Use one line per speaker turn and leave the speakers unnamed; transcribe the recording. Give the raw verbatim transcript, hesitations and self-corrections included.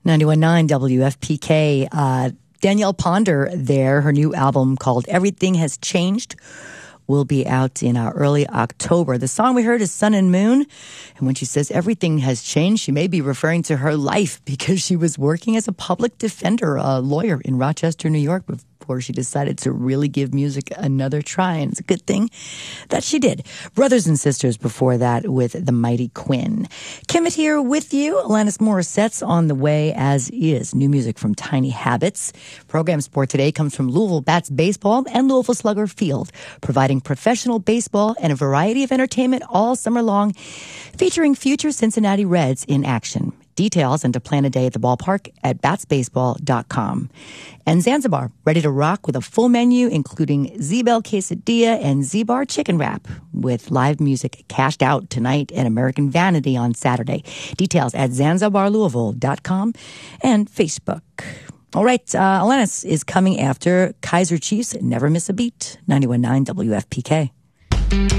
ninety-one point nine W F P K. Uh, Danielle Ponder there, her new album called Everything Has Changed will be out in uh, early October. The song we heard is Sun and Moon. And when she says everything has changed, she may be referring to her life because she was working as a public defender, a lawyer in Rochester, New York, before she decided to really give music another try. And it's a good thing that she did. Brothers and Sisters before that with The Mighty Quinn. Kimmett here with you. Alanis Morissette's on the way, as is new music from Tiny Habits. Program support today comes from Louisville Bats Baseball and Louisville Slugger Field, providing professional baseball and a variety of entertainment all summer long, featuring future Cincinnati Reds in action. Details and to plan a day at the ballpark at bats baseball dot com. And Zanzibar, ready to rock with a full menu, including Z-Bell Quesadilla and Z-Bar Chicken Wrap, with live music cashed out tonight at American Vanity on Saturday. Details at zanzibar louisville dot com and Facebook. All right, uh, Alanis is coming after Kaiser Chiefs. Never miss a beat. ninety-one point nine W F P K.